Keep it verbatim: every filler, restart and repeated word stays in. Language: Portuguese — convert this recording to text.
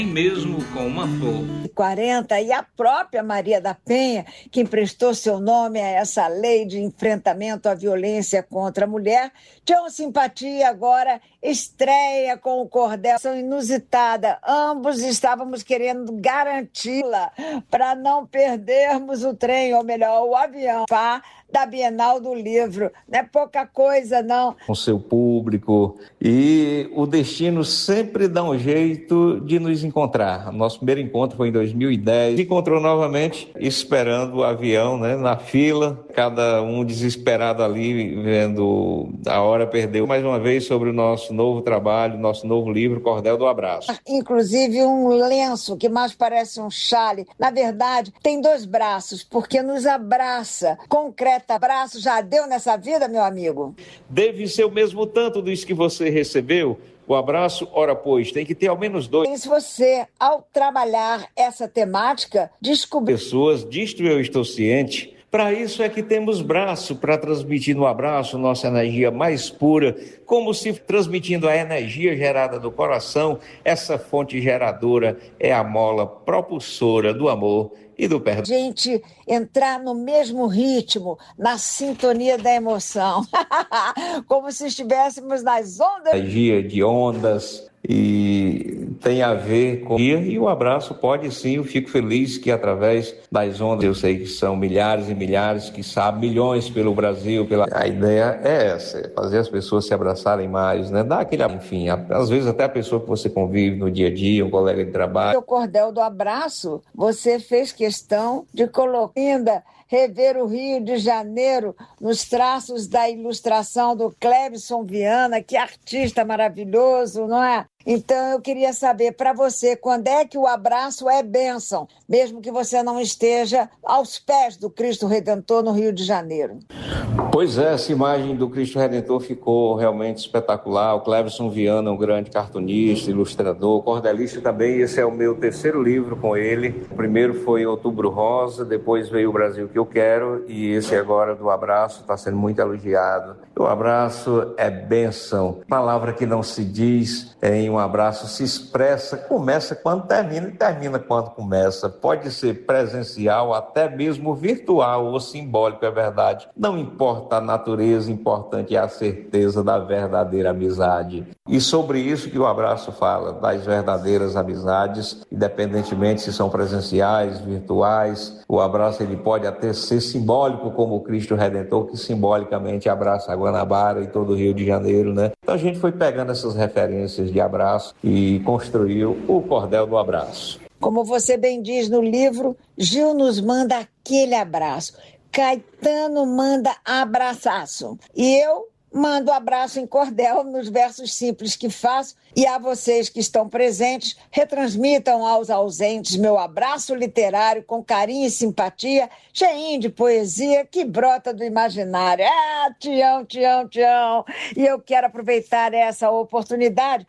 mesmo com uma flor. quarenta e a própria Maria da Penha, que emprestou seu nome a essa lei de enfrentamento à violência contra a mulher, tinham simpatia agora, estreia com o cordel, são inusitada. Ambos estávamos querendo garanti-la para não perdermos o trem, ou melhor, o avião, pá, da Bienal do Livro. Não é pouca coisa, não. Com seu público, e o destino sempre dá um jeito de nos encontrar. Nosso primeiro encontro foi em dois mil e dez. Se encontrou novamente esperando o avião, né, na fila, cada um desesperado ali, vendo a hora perdeu. Mais uma vez sobre o nosso novo trabalho, nosso novo livro, Cordel do Abraço. Inclusive um lenço que mais parece um chale. Na verdade, tem dois braços, porque nos abraça. Concreta abraço já deu nessa vida, meu amigo? Deve ser o mesmo tanto dos que você recebeu. O abraço, ora pois, tem que ter ao menos dois. E se você, ao trabalhar essa temática, descobrir... Pessoas, disto eu estou ciente. Para isso é que temos braço, para transmitir no abraço nossa energia mais pura, como se transmitindo a energia gerada do coração, essa fonte geradora é a mola propulsora do amor e do perdão. Gente, entrar no mesmo ritmo, na sintonia da emoção, como se estivéssemos nas ondas. Energia de ondas, e tem a ver com... E o abraço pode sim, eu fico feliz que através das ondas, eu sei que são milhares e milhares, que sabem, milhões pelo Brasil, pela... a ideia é essa, é fazer as pessoas se abraçarem mais, né? Dar aquele, enfim, às vezes até a pessoa que você convive no dia a dia, um colega de trabalho. O cordel do abraço, você fez questão de colocar ainda rever o Rio de Janeiro nos traços da ilustração do Clebson Viana, que artista maravilhoso, não é? Então, eu queria saber, para você, quando é que o abraço é bênção, mesmo que você não esteja aos pés do Cristo Redentor no Rio de Janeiro? Pois é, essa imagem do Cristo Redentor ficou realmente espetacular. O Clebson Viana é um grande cartunista, ilustrador, cordelista também. Esse é o meu terceiro livro com ele. O primeiro foi Outubro Rosa, depois veio O Brasil que Eu Quero, e esse agora do abraço está sendo muito elogiado. O abraço é bênção, palavra que não se diz em um abraço, se expressa, começa quando termina e termina quando começa. Pode ser presencial, até mesmo virtual ou simbólico, é verdade. Não importa a natureza, importante é a certeza da verdadeira amizade. E sobre isso que o abraço fala, das verdadeiras amizades, independentemente se são presenciais, virtuais. O abraço ele pode até ser simbólico, como o Cristo Redentor, que simbolicamente abraça a Guanabara e todo o Rio de Janeiro, né? Então a gente foi pegando essas referências de abraço e construiu o Cordel do Abraço. Como você bem diz no livro, Gil nos manda aquele abraço, Caetano manda abraçaço, e eu mando abraço em cordel nos versos simples que faço, e a vocês que estão presentes, retransmitam aos ausentes meu abraço literário com carinho e simpatia, cheinho de poesia que brota do imaginário. Ah, Tião, Tião, Tião! E eu quero aproveitar essa oportunidade